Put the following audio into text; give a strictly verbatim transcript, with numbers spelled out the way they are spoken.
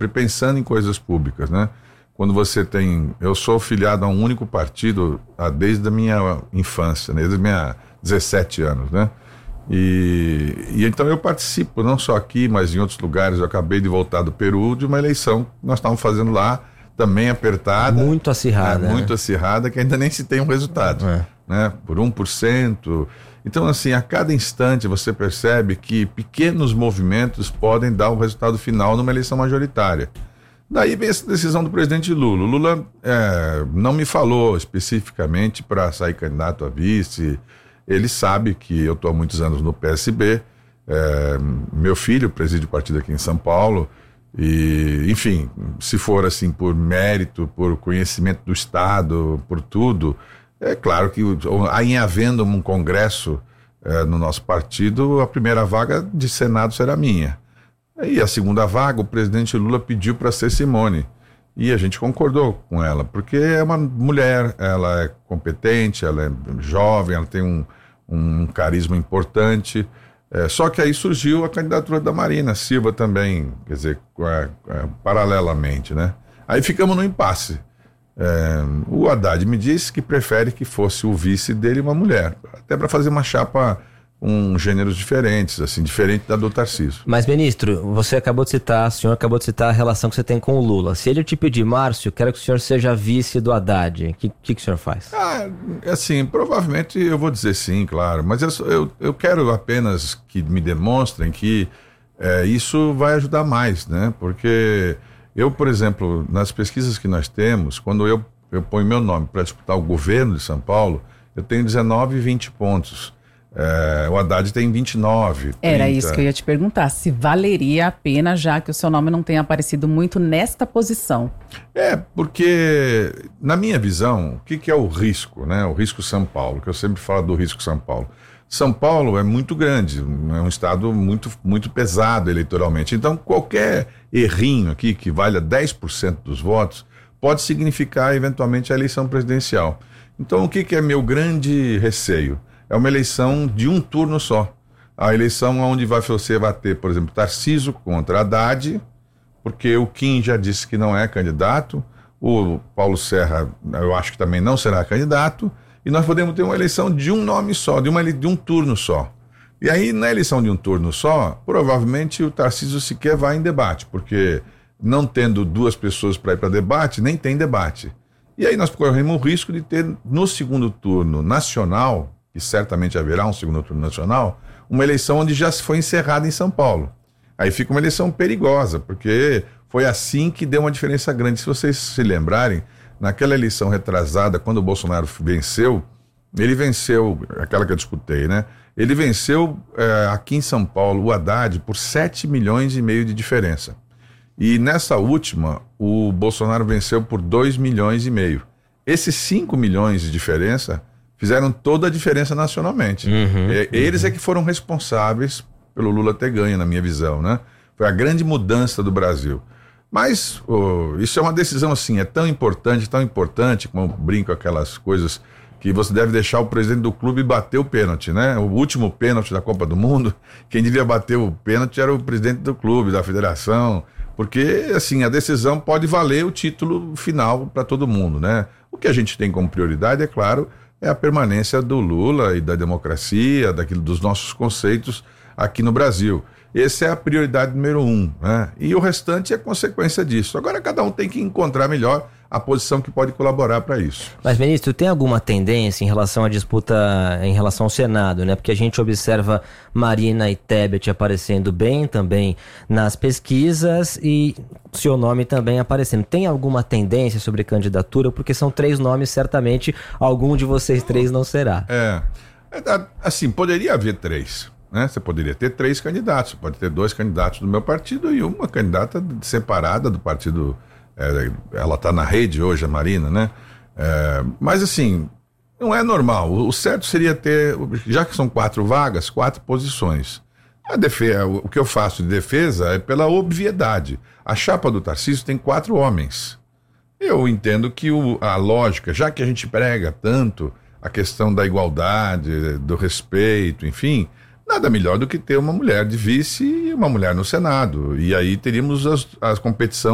sempre pensando em coisas públicas, né? Quando você tem... Eu sou filiado a um único partido ah, desde a minha infância, né? Desde os meus dezessete anos, né? E, e então eu participo, não só aqui, mas em outros lugares. Eu acabei de voltar do Peru, de uma eleição que nós estávamos fazendo lá, também apertada. Muito acirrada. É, muito né? acirrada, que ainda nem se tem um resultado, É. né? Por um por cento. Então, assim, a cada instante você percebe que pequenos movimentos podem dar o resultado final numa eleição majoritária. Daí vem essa decisão do presidente Lula. O Lula é, não me falou especificamente para sair candidato a vice. Ele sabe que eu estou há muitos anos no P S B. É, meu filho preside o partido aqui em São Paulo. E, enfim, se for assim por mérito, por conhecimento do Estado, por tudo, é claro que em havendo um congresso é, no nosso partido, a primeira vaga de Senado será minha. E a segunda vaga, o presidente Lula pediu para ser Simone. E a gente concordou com ela, porque é uma mulher, ela é competente, ela é jovem, ela tem um, um carisma importante. É, só que aí surgiu a candidatura da Marina Silva também, quer dizer, é, é, paralelamente, né? Aí ficamos no impasse. É, o Haddad me disse que prefere que fosse o vice dele uma mulher, até para fazer uma chapa com gêneros diferentes, assim, diferente da do Tarcísio. Mas, ministro, você acabou de citar, o senhor acabou de citar a relação que você tem com o Lula. Se ele te pedir, Márcio, quero que o senhor seja vice do Haddad, o que, que, que o senhor faz? Ah, assim, provavelmente eu vou dizer sim, claro, mas eu, eu, eu quero apenas que me demonstrem que é, isso vai ajudar mais, né? Porque eu, por exemplo, nas pesquisas que nós temos, quando eu, eu ponho meu nome para disputar o governo de São Paulo, eu tenho dezenove, vinte pontos. É, o Haddad tem vinte e nove, trinta. Era isso que eu ia te perguntar, se valeria a pena, já que o seu nome não tem aparecido muito nesta posição. É, porque na minha visão, o que, que é o risco, né? O risco São Paulo, que eu sempre falo do risco São Paulo. São Paulo é muito grande, é um estado muito, muito pesado eleitoralmente, então qualquer errinho aqui que valha dez por cento dos votos pode significar eventualmente a eleição presidencial. Então o que, que é meu grande receio? É uma eleição de um turno só. A eleição onde vai, você vai ter, por exemplo, Tarcísio contra Haddad, porque o Kim já disse que não é candidato, o Paulo Serra, eu acho que também não será candidato, e nós podemos ter uma eleição de um nome só, de, uma, de um turno só. E aí, na eleição de um turno só, provavelmente o Tarcísio sequer vai em debate, porque não tendo duas pessoas para ir para debate, nem tem debate. E aí nós corremos o risco de ter, no segundo turno nacional, que certamente haverá um segundo turno nacional, uma eleição onde já foi encerrada em São Paulo. Aí fica uma eleição perigosa, porque foi assim que deu uma diferença grande. Se vocês se lembrarem, naquela eleição retrasada, quando o Bolsonaro venceu, ele venceu, aquela que eu disputei, né? Ele venceu é, aqui em São Paulo, o Haddad, por sete milhões e meio de diferença. E nessa última, o Bolsonaro venceu por dois milhões e meio. Esses cinco milhões de diferença fizeram toda a diferença nacionalmente. Uhum, é, eles uhum. é que foram responsáveis pelo Lula ter ganho, na minha visão, né? Foi a grande mudança do Brasil. Mas oh, isso é uma decisão assim, é tão importante, tão importante, como eu brinco aquelas coisas que você deve deixar o presidente do clube bater o pênalti, né? O último pênalti da Copa do Mundo, quem devia bater o pênalti era o presidente do clube, da federação, porque assim, a decisão pode valer o título final para todo mundo, né? O que a gente tem como prioridade, é claro, é a permanência do Lula e da democracia, daquilo, dos nossos conceitos aqui no Brasil. Essa é a prioridade número um, né? E o restante é consequência disso. Agora cada um tem que encontrar melhor a posição que pode colaborar para isso. Mas, ministro, tem alguma tendência em relação à disputa, em relação ao Senado, né? Porque a gente observa Marina e Tebet aparecendo bem também nas pesquisas e seu nome também aparecendo. Tem alguma tendência sobre candidatura? Porque são três nomes, certamente algum de vocês três não será. É, assim, poderia haver três, né? Você poderia ter três candidatos, pode ter dois candidatos do meu partido e uma candidata separada do partido. É, ela está na rede hoje, a Marina, né? É, mas assim, não é normal. O certo seria ter, já que são quatro vagas, quatro posições. A defesa, o que eu faço de defesa é pela obviedade. A chapa do Tarcísio tem quatro homens. Eu entendo que o, a lógica, já que a gente prega tanto a questão da igualdade, do respeito, enfim, nada melhor do que ter uma mulher de vice e uma mulher no Senado. E aí teríamos as, a competição